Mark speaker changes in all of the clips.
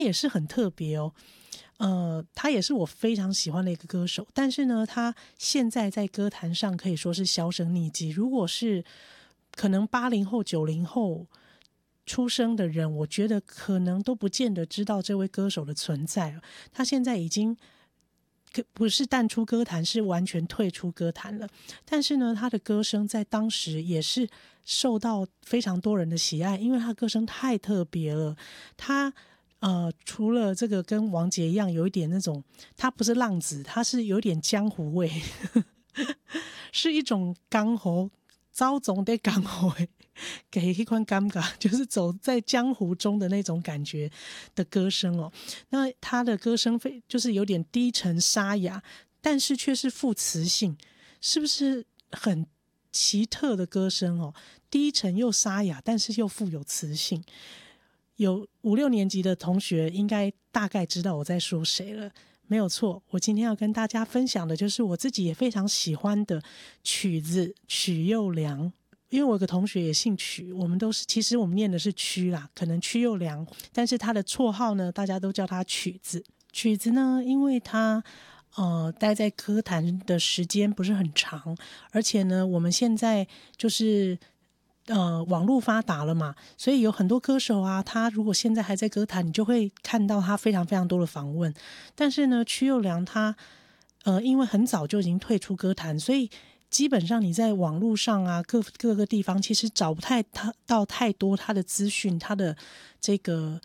Speaker 1: 也是很特别哦。他也是我非常喜欢的一个歌手，但是呢，他现在在歌坛上可以说是销声匿迹。如果是可能80后、90后出生的人，我觉得可能都不见得知道这位歌手的存在。他现在已经不是淡出歌坛，是完全退出歌坛了。但是呢，他的歌声在当时也是受到非常多人的喜爱，因为他歌声太特别了。他除了这个跟王杰一样有一点那种，他不是浪子，他是有点江湖味，是一种江湖走总的江湖的，给一款尴尬，就是走在江湖中的那种感觉的歌声哦。那他的歌声就是有点低沉沙哑，但是却是富磁性，是不是很奇特的歌声哦？低沉又沙哑，但是又富有磁性。有5、6年级的同学应该大概知道我在说谁了，没有错。我今天要跟大家分享的就是我自己也非常喜欢的曲子曲又良。因为我有个同学也姓曲，我们都是，其实我们念的是曲啦，可能曲又良，但是他的绰号呢，大家都叫他曲子。曲子呢，因为他待在歌坛的时间不是很长，而且呢，我们现在就是网络发达了嘛，所以有很多歌手啊，他如果现在还在歌坛，你就会看到他非常非常多的访问。但是呢，曲又良他因为很早就已经退出歌坛，所以基本上你在网络上啊各个地方其实找不到太多他的资讯，他的这个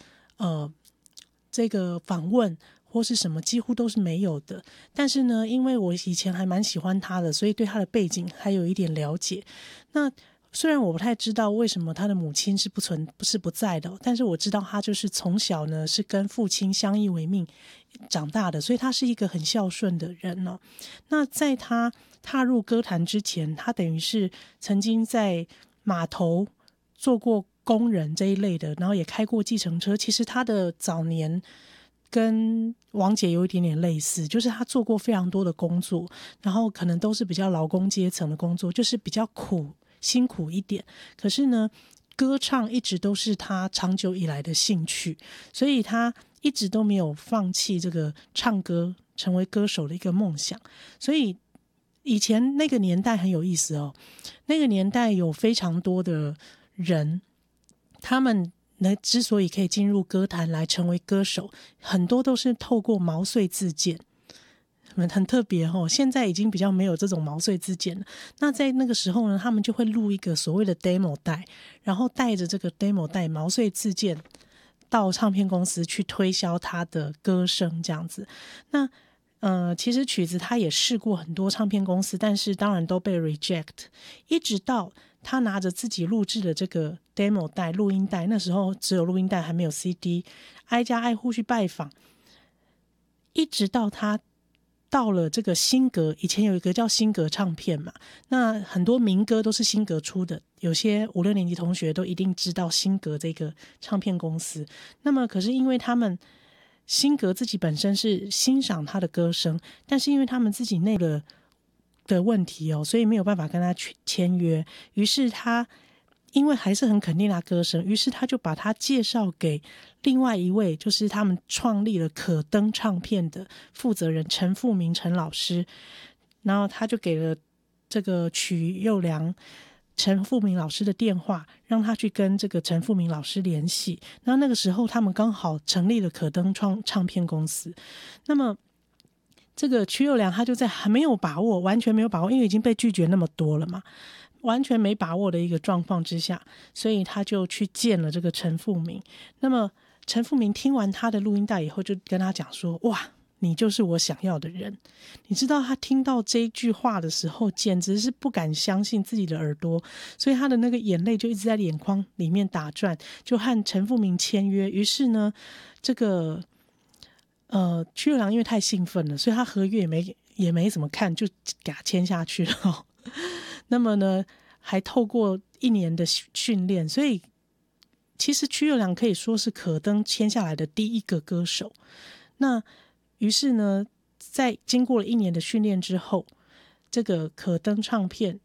Speaker 1: 访问或是什么几乎都是没有的。但是呢，因为我以前还蛮喜欢他的，所以对他的背景还有一点了解。那虽然我不太知道为什么他的母亲是不在的，但是我知道他就是从小呢是跟父亲相依为命长大的，所以他是一个很孝顺的人哦。那在他踏入歌坛之前，他等于是曾经在码头做过工人这一类的，然后也开过计程车。其实他的早年跟王杰有一点点类似，就是他做过非常多的工作，然后可能都是比较劳工阶层的工作，就是比较辛苦一点。可是呢，歌唱一直都是他长久以来的兴趣，所以他一直都没有放弃这个唱歌成为歌手的一个梦想。所以以前那个年代很有意思哦，那个年代有非常多的人，他们之所以可以进入歌坛来成为歌手，很多都是透过毛遂自荐，很特别哦。现在已经比较没有这种毛遂自荐了。那在那个时候呢，他们就会录一个所谓的 demo 带，然后带着这个 demo 带毛遂自荐到唱片公司去推销他的歌声这样子。那其实曲子他也试过很多唱片公司，但是当然都被 reject， 一直到他拿着自己录制的这个 demo 带录音带，那时候只有录音带还没有 CD， 挨家挨户去拜访，一直到他到了这个新格，以前有一个叫新格唱片嘛，那很多民歌都是新格出的，有些5、6年级同学都一定知道新格这个唱片公司。那么可是因为他们新格自己本身是欣赏他的歌声，但是因为他们自己内部的问题哦，所以没有办法跟他签约。于是他因为还是很肯定他歌声，于是他就把他介绍给另外一位，就是他们创立了可登唱片的负责人陈富明陈老师，然后他就给了这个曲又良陈富明老师的电话，让他去跟这个陈富明老师联系。那个时候他们刚好成立了可登唱片公司。那么这个曲又良他就在还没有把握，完全没有把握，因为已经被拒绝那么多了嘛，完全没把握的一个状况之下，所以他就去见了这个陈富明。那么陈富明听完他的录音带以后，就跟他讲说：哇，你就是我想要的人。你知道他听到这句话的时候，简直是不敢相信自己的耳朵，所以他的那个眼泪就一直在眼眶里面打转，就和陈富明签约。于是呢，这个曲又良因为太兴奋了，所以他合约也没怎么看，就给他签下去了。那么呢，还透过1年的训练，所以其实曲又良可以说是可登签下来的第一个歌手。那于是呢，在经过了1年的训练之后，这个可登唱片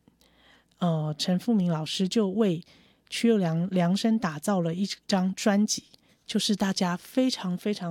Speaker 1: 陈富明老师就为曲又良量身打造了一张专辑， 就是大家非常非常